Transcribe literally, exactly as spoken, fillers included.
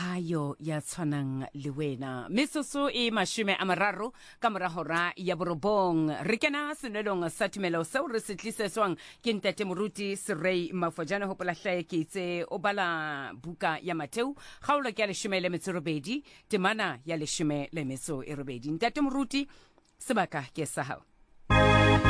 hayo ya tshwanang le wena mesoso e mashume a mararo ka mora hora ya borobong re kena senelong sa tumelo seo re se tlisetswang ke ntate moruti Serei Mafojana ho polahlae ke itse o bala buka ya Mateu kgaolo ke ya leshome le metso robedi temana ya leshome le metso e robedi ntate moruti sebaka ke sa hao